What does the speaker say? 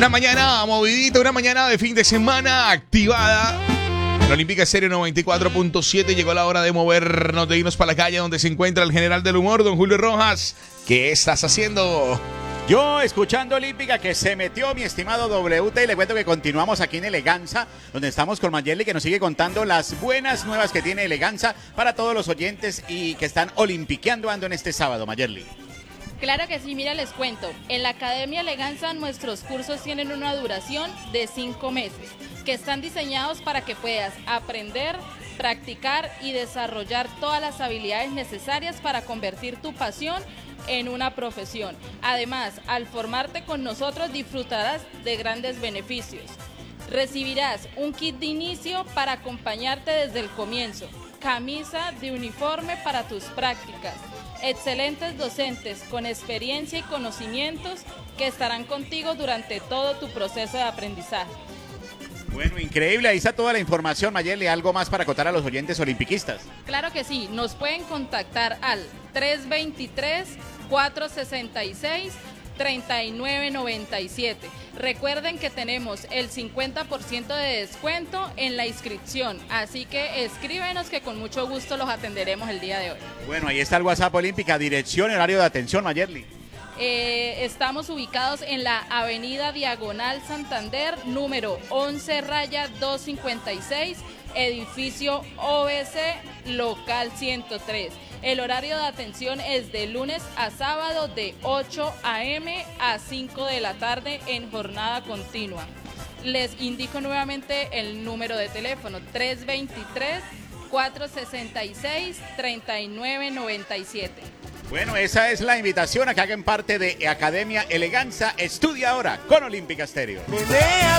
Una mañana movidita, una mañana de fin de semana activada. La Olímpica Estéreo 94.7, llegó la hora de movernos, de irnos para la calle donde se encuentra el general del humor, don Julio Rojas. ¿Qué estás haciendo? Yo escuchando Olímpica que se metió mi estimado WT y le cuento que continuamos aquí en Eleganza, donde estamos con Mayerly que nos sigue contando las buenas nuevas que tiene Eleganza para todos los oyentes y que están olimpiqueando ando en este sábado, Mayerly. Claro que sí, mira, les cuento. En la Academia Eleganza nuestros cursos tienen una duración de 5 meses, que están diseñados para que puedas aprender, practicar y desarrollar todas las habilidades necesarias para convertir tu pasión en una profesión. Además, al formarte con nosotros disfrutarás de grandes beneficios. Recibirás un kit de inicio para acompañarte desde el comienzo, camisa de uniforme para tus prácticas, excelentes docentes con experiencia y conocimientos que estarán contigo durante todo tu proceso de aprendizaje. Bueno, increíble, ahí está toda la información, Mayerly. ¿Algo más para contar a los oyentes olimpiquistas? Claro que sí, nos pueden contactar al 323-466-3997. Recuerden que tenemos el 50% de descuento en la inscripción, así que escríbenos que con mucho gusto los atenderemos el día de hoy. Bueno, ahí está el WhatsApp Olímpica, dirección, horario de atención, Mayerly. Estamos ubicados en la avenida Diagonal Santander, número 11-256, edificio OBC, local 103. El horario de atención es de lunes a sábado de 8 a.m. a 5 de la tarde en jornada continua. Les indico nuevamente el número de teléfono 323-466-3997. Bueno, esa es la invitación a que hagan parte de Academia Eleganza. Estudia ahora con Olímpica Estéreo.